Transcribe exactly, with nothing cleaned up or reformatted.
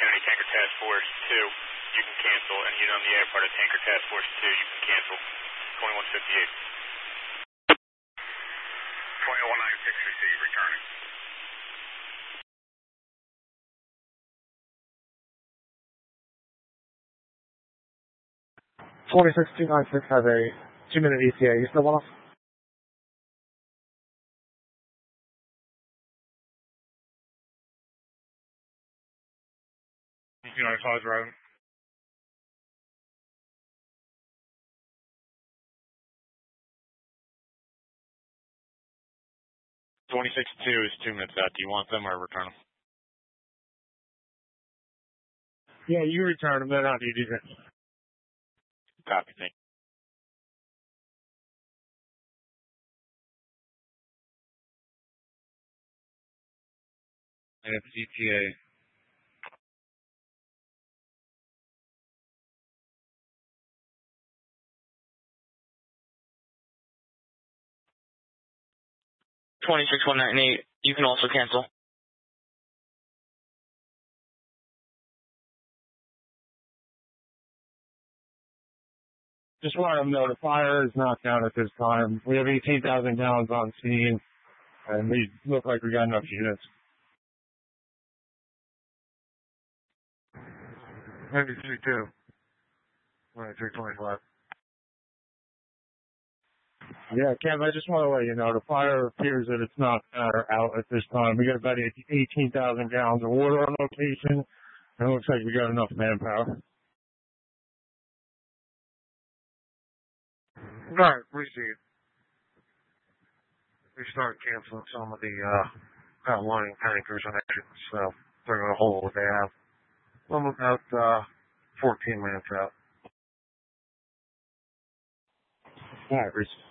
County Tanker Task Force two, you can cancel. And unit on the air part of Tanker Task Force two, you can cancel. twenty-one fifty-eight. twenty-one ninety-six received, returning. twenty-six two ninety-six has a two minute E T A. You still want us? two ninety-five driving. twenty-six two is two minutes out. Do you want them or return them? Yeah, you return them. They're not needed. Copy, thank you. And it's E T A. twenty-six one ninety-eight, you can also cancel. Just let them know the fire is knocked down at this time. We have eighteen thousand gallons on scene, and we look like we got enough units. ninety-three two. ninety-three twenty-five. Yeah, Kev, I just want to let you know, the fire appears that it's not uh, out at this time. We got about eighteen thousand gallons of water on location, and it looks like we got enough manpower. Right, receive. We start canceling some of the uh, outlying tankers and engines, so they're going to hold what they have. I'm about uh, fourteen minutes out. All right, receive.